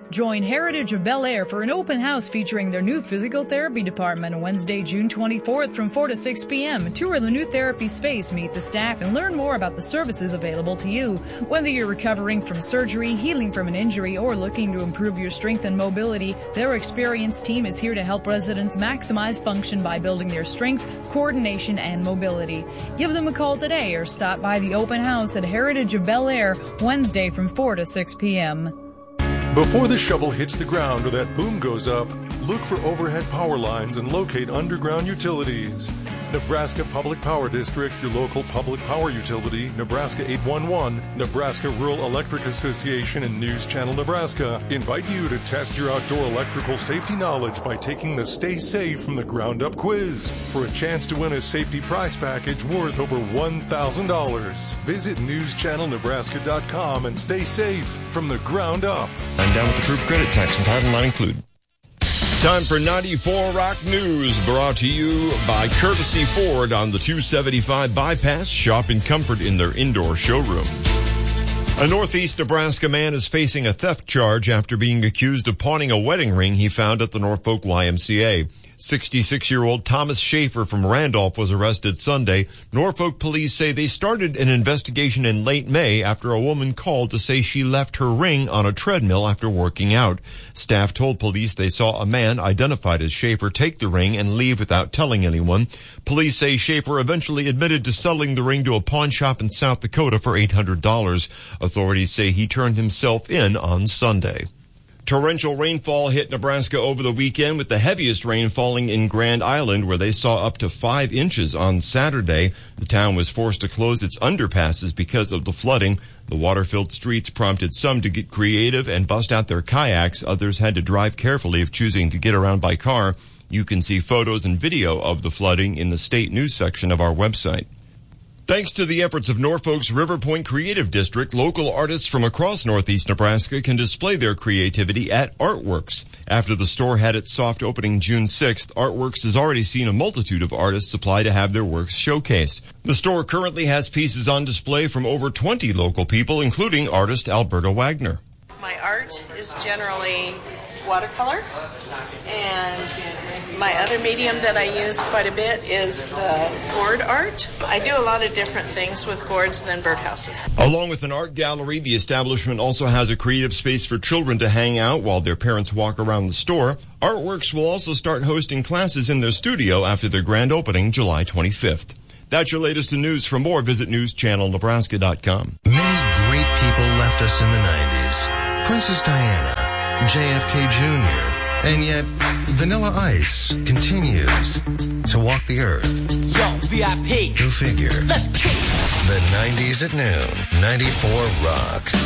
Join Heritage of Bel Air for an open house featuring their new physical therapy department on Wednesday, June 24th from 4 to 6 p.m. Tour the new therapy space, meet the staff, and learn more about the services available to you. Whether you're recovering from surgery, healing from an injury, or looking to improve your strength and mobility, their experienced team is here to help residents maximize function by building their strength, coordination, and mobility. Give them a call today or stop by the open house at Heritage of Bel Air Wednesday from 4 to 6 p.m. Before the shovel hits the ground or that boom goes up, look for overhead power lines and locate underground utilities. Nebraska Public Power District, your local public power utility, Nebraska 811, Nebraska Rural Electric Association, and News Channel Nebraska invite you to test your outdoor electrical safety knowledge by taking the Stay Safe from the Ground Up quiz for a chance to win a safety prize package worth over $1,000. Visit newschannelnebraska.com and stay safe from the ground up. I'm down with the Proof Credit Tax and Title not included. Time for 94 Rock News, brought to you by Courtesy Ford on the 275 bypass. Shop in comfort in their indoor showroom. A Northeast Nebraska man is facing a theft charge after being accused of pawning a wedding ring he found at the Norfolk YMCA. 66-year-old Thomas Schaefer from Randolph was arrested Sunday. Norfolk police say they started an investigation in late May after a woman called to say she left her ring on a treadmill after working out. Staff told police they saw a man identified as Schaefer take the ring and leave without telling anyone. Police say Schaefer eventually admitted to selling the ring to a pawn shop in South Dakota for $800. Authorities say he turned himself in on Sunday. Torrential rainfall hit Nebraska over the weekend, with the heaviest rain falling in Grand Island, where they saw up to 5 inches on Saturday. The town was forced to close its underpasses because of the flooding. The water-filled streets prompted some to get creative and bust out their kayaks. Others had to drive carefully if choosing to get around by car. You can see photos and video of the flooding in the state news section of our website. Thanks to the efforts of Norfolk's River Point Creative District, local artists from across Northeast Nebraska can display their creativity at Artworks. After the store had its soft opening June 6th, Artworks has already seen a multitude of artists apply to have their works showcased. The store currently has pieces on display from over 20 local people, including artist Alberta Wagner. My art is generally watercolor, and my other medium that I use quite a bit is the gourd art. I do a lot of different things with gourds than birdhouses. Along with an art gallery, the establishment also has a creative space for children to hang out while their parents walk around the store. Artworks will also start hosting classes in their studio after their grand opening July 25th. That's your latest in news. For more, visit newschannelnebraska.com. Many great people left us in the 90s. Princess Diana, JFK Jr., and yet Vanilla Ice continues to walk the earth. Yo, VIP. Go figure. Let's kick. The 90s at noon, 94 Rock.